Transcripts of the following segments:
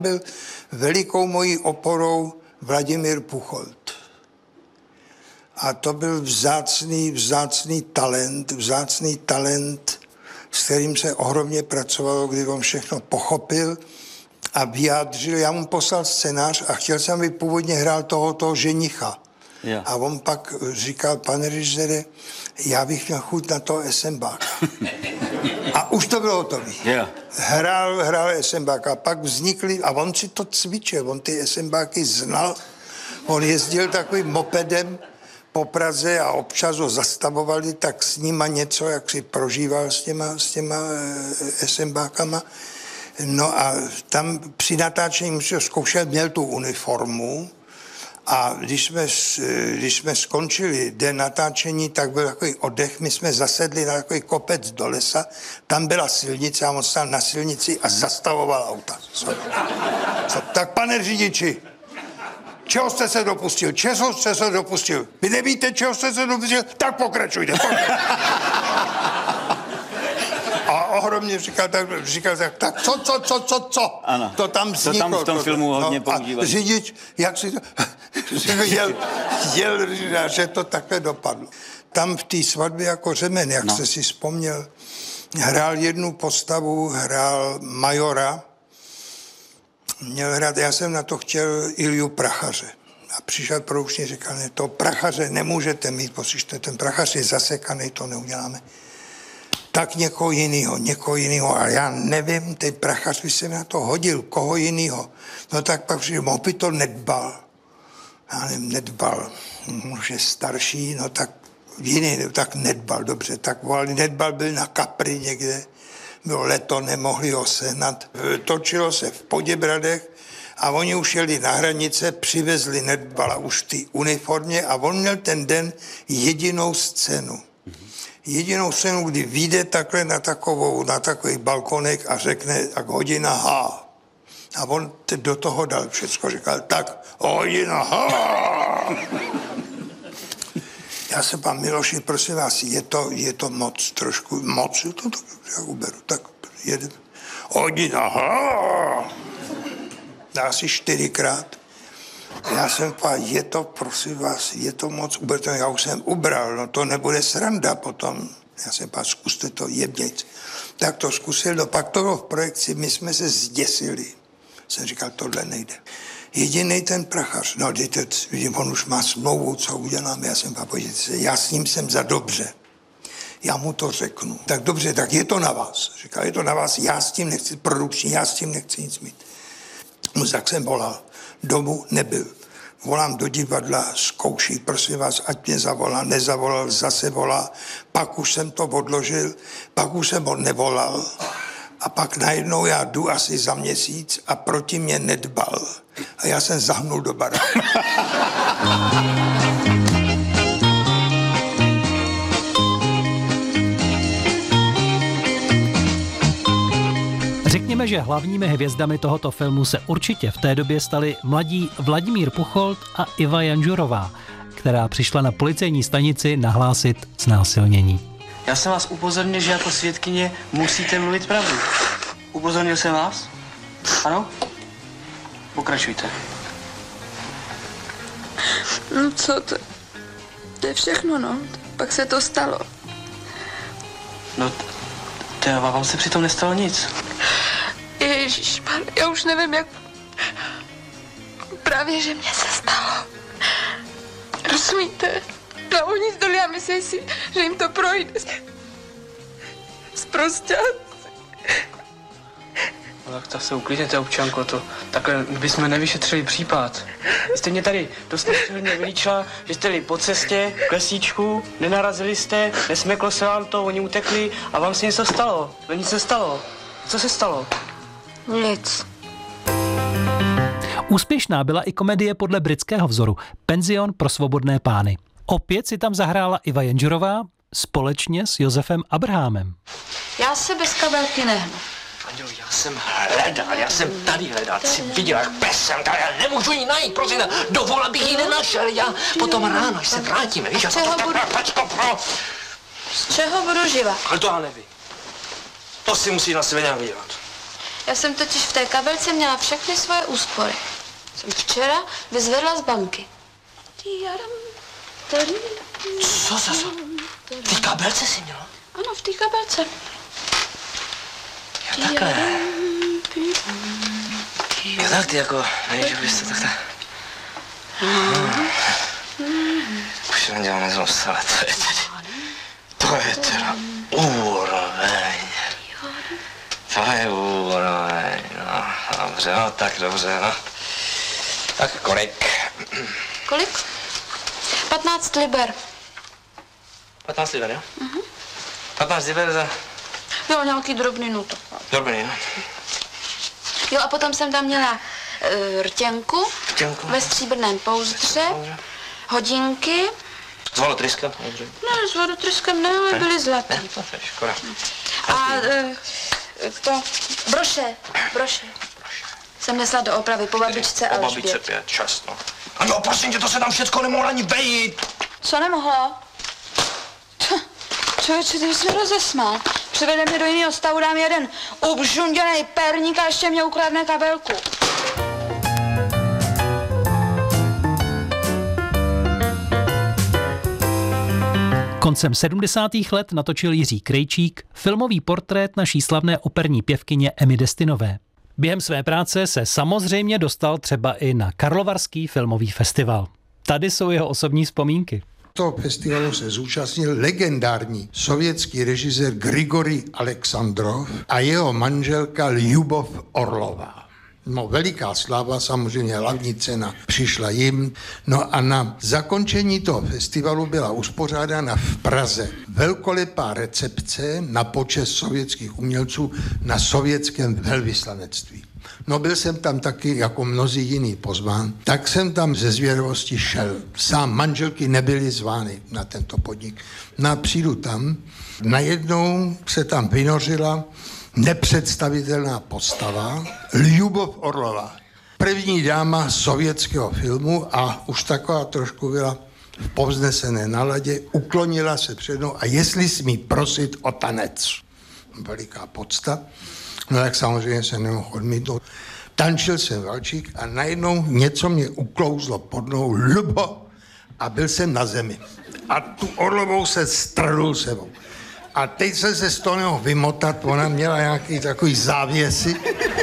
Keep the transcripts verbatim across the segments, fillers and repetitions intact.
Byl velikou mojí oporou Vladimír Pucholt. A to byl vzácný, vzácný talent, vzácný talent, s kterým se ohromně pracovalo, kdy on všechno pochopil a vyjádřil. Já mu poslal scénář a chtěl jsem, aby původně hrál toho, toho ženicha. Yeah. A on pak říkal, pane režisére, já bych měl chuť na toho Esenbáka. A už to bylo hotové. Yeah. Hrál, hrál Esenbáka. A pak vznikly, a on si to cvičil, on ty Esenbáky znal. On jezdil takovým mopedem po Praze a občas ho zastavovali, tak s nima něco, jak si prožíval s těma, s těma Esenbákama. No a tam při natáčení musel zkoušet, měl tu uniformu. A když jsme, když jsme skončili den natáčení, tak byl takový oddech, my jsme zasedli na takový kopec do lesa, tam byla silnice a on stál na silnici a zastavoval auta. Co? Co? Tak pane řidiči, čeho jste se dopustil? Čeho jste se dopustil? Vy nevíte, čeho jste se dopustil? Tak pokračujte. pokračujte. A ohromně říkal tak, říkal tak, tak co, co, co, co, co? Ano. To tam vzniklo. To tam v tom to, filmu hodně no, používají. A řidič, jak si to, jel, jel, že to takhle dopadlo. Tam v té svatbě jako řemen, jak no. jste si vzpomněl, hrál jednu postavu, hrál majora, měl hrát, já jsem na to chtěl Ilju Prachaře. A přišel produkční, říkal, ne, to Prachaře nemůžete mít, protože ten Prachař je zasekaný, to neuděláme. Tak někoho jiného, někoho jiného, ale já nevím, ten Prachař by se mi na to hodil, koho jiného. No tak pak přišel, mohl by to Nedbal. Já nevím, Nedbal, už je starší, no tak jiný, tak Nedbal, dobře, tak volali, Nedbal byl na Kapri někde, bylo leto, nemohli ho sehnat. Točilo se v Poděbradech a oni už jeli na hranice, přivezli Nedbala už v té uniformě a on měl ten den jedinou scénu. Jedinou scénu, kdy vyjde takhle na, takovou, na takový balkonek a řekne tak hodina H. A on do toho dal všecko, říkal, tak hodina H. Já se pan Miloši, prosím vás, je to, je to moc, trošku moc, to tak já uberu, tak jedem. Hodina H. Dá si čtyřikrát. Já jsem pál, je to, prosím vás, je to moc, uberto, já už jsem ubral, no to nebude sranda potom. Já jsem pál, zkuste to jebnějc. Tak to zkusil, no pak to bylo v projekci, my jsme se zděsili. Jsem říkal, tohle nejde. Jedinej ten Prachař, no dejte, on už má smlouvu, co udělám, já jsem pál, podívejte se, já s ním jsem za dobře. Já mu to řeknu. Tak dobře, tak je to na vás. Říkal, je to na vás, já s tím nechci, produkční, já s tím nechci nic mít. No tak jsem volal. Domů nebyl. Volám do divadla, zkouší, prosím vás, ať mě zavolá, nezavolal, zase volá. Pak už jsem to odložil, pak už jsem ho nevolal. A pak najednou já jdu asi za měsíc a proti mě Nedbal. A já jsem zahnul do bara. Řekněme, že hlavními hvězdami tohoto filmu se určitě v té době stali mladí Vladimír Pucholt a Iva Janžurová, která přišla na policejní stanici nahlásit znásilnění. Já jsem vás upozornil, že jako svědkyně musíte mluvit pravdu. Upozornil jsem vás? Ano? Pokračujte. No co to? To je všechno, no. Pak se to stalo. No, to vám se přitom nestalo nic. Ježišmar, já už nevím, jak... Právě, že mě se stalo. Rozumíte? No oni zdali a myslí si, že jim to projde. Zprostě. No tak to se uklidněte, občanko, to takhle bychom nevyšetřili případ. Vy jste mě tady dost nepřehledně vylíčila, že jste jeli po cestě, k lesíčku, nenarazili jste, nesmeklo se vám to, oni utekli a vám se něco stalo. No nic se stalo. Co se stalo? Nic. Úspěšná byla i komedie podle britského vzoru Penzion pro svobodné pány. Opět si tam zahrála Iva Janžurová společně s Josefem Abrahamem. Já se bez kabelky nehnu. Andělo, já jsem hledal, já jsem tady hledal, ty jsi viděl, jak pes jsem tady, já nemůžu ji najít, prosím, dovola bych ji nenašel, já potom ráno, až se vrátíme, víš, z čeho budu... Z čeho budu živa? Ale to já nevím. To si musí na sebe nějak vydělat. Já jsem totiž v té kabelce měla všechny svoje úspory. Jsem včera vyzvedla z banky. Co, co, co? V té kabelce jsi měla? Ano, v té kabelce. Jo, takhle. Jo, tak ty jako, nevíš, že bys to takhle... Už se nedělám nezlost, ale to je tedy... To je teda úroveň. To je úroveň, no, dobře, no, tak dobře, no. Tak kolik? Kolik? patnáct liber. patnáct liber, jo? Mhm. patnáct liber za... Jo, nějaký drobný nuto. Drobný, no. Jo, a potom jsem tam měla uh, rtěnku, Rtěnku. ve stříbrném pouzdře, hodinky. S volotryskem? Ne, s vodotryskem ne, ale byly zlatý. Ne, to je škoda. A uh, to, broše, broše. Jsem nesla do opravy po babičce a Po babičce pět, šest, no. A jo, prosím tě, to se tam všecko nemohlo ani vejít. Co nemohlo? Člověče, ty jsi mě rozesmál. Přivede mě do jiného stavu, dám jeden obžunděnej perník a ještě mě ukradne kabelku. Koncem sedmdesátých let natočil Jiří Krejčík filmový portrét naší slavné operní pěvkyně Emmy Destinové. Během své práce se samozřejmě dostal třeba i na Karlovarský filmový festival. Tady jsou jeho osobní vzpomínky. Toho festivalu se zúčastnil legendární sovětský režisér Grigorij Aleksandrov a jeho manželka Ljubov Orlová. No, veliká sláva, samozřejmě hlavní cena přišla jim. No a na zakončení toho festivalu byla uspořádána v Praze velkolepá recepce na počest sovětských umělců na sovětském velvyslanectví. No, byl jsem tam taky jako mnozí jiný pozván, tak jsem tam ze zvědavosti šel. Sám manželky nebyly zvány na tento podnik. No a přijdu tam, najednou se tam vynořila nepředstavitelná postava Ljubov Orlová. První dáma sovětského filmu a už taková trošku byla v povznesené náladě, uklonila se před mnou a jestli smí prosit o tanec. Veliká podsta. No tak samozřejmě se nemohl odmítnout. Tančil jsem valčík a najednou něco mě uklouzlo pod nohou, Lubo, a byl jsem na zemi. A tu Orlovou se strhnul sebou. A teď jsem se z toho nemohl vymotat, ona měla nějaký takový závěsy,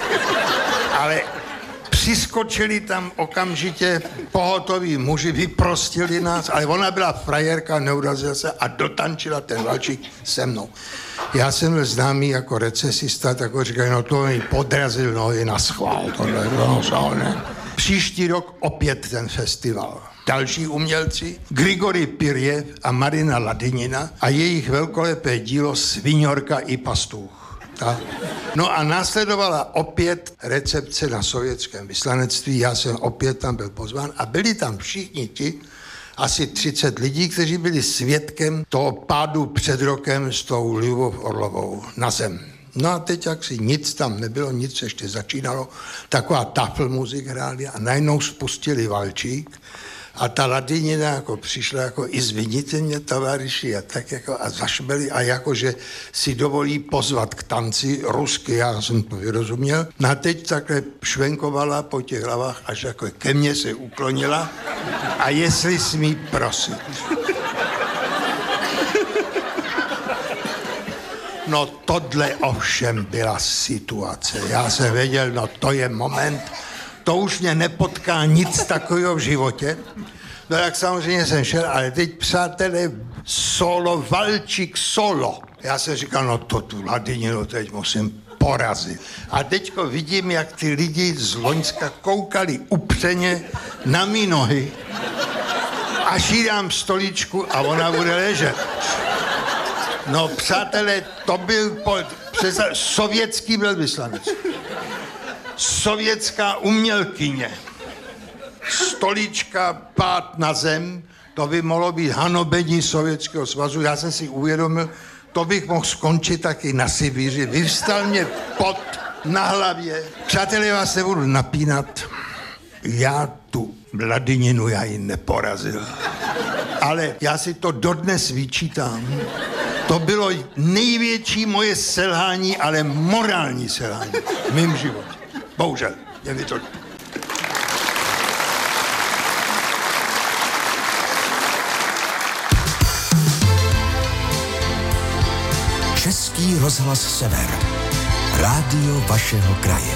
ale přiskočili tam okamžitě pohotoví muži, vyprostili nás, ale ona byla frajerka, neurazila se a dotančila ten valčík se mnou. Já jsem byl známý jako recesista, tak ho říkají, no to mi podrazil nohy na schvál, tohle, no, ne. Příští rok opět ten festival. Další umělci, Grigorij Pirjev a Marina Ladinina a jejich velkolepé dílo Sviňorka i pastůch. Tak. No a následovala opět recepce na sovětském vyslanectví, já jsem opět tam byl pozván a byli tam všichni ti, asi třicet lidí, kteří byli svědkem toho pádu před rokem s tou Ljubov Orlovou na zem. No a teď jak si nic tam nebylo, nic ještě začínalo, taková tafl muzik hráli a najednou spustili valčík a ta Ladinina jako přišla jako i zviníte mě, tovaryši, a tak jako a zašbeli a jakože si dovolí pozvat k tanci rusky, já jsem to vyrozuměl. No a teď takhle švenkovala po těch hlavách, až jako ke mně se uklonila a jestli smí prosit. No tohle ovšem byla situace. Já jsem věděl, no to je moment, to už mě nepotká nic takového v životě. No jak samozřejmě jsem šel, ale teď přátelé, solo, valčík solo. Já jsem říkal, no to tu Ladininu teď musím porazit. A teďko vidím, jak ty lidi z Loňska koukali upřeně na mý nohy, až jí dám stoličku a ona bude ležet. No přátelé, to byl po, přes, sovětský velvyslanec. Sovětská umělkyně. Stolička, pád na zem, to by mohlo být hanobení Sovětského svazu. Já jsem si uvědomil, to bych mohl skončit taky na Sibíři. Vyvstal mě pot na hlavě. Přátelé, já vás nebudu napínat. Já tu Ladininu, já ji neporazil. Ale já si to dodnes vyčítám. To bylo největší moje selhání, ale morální selhání v mém životě. Bohužel, je mi to. Český rozhlas Sever. Rádio vašeho kraje.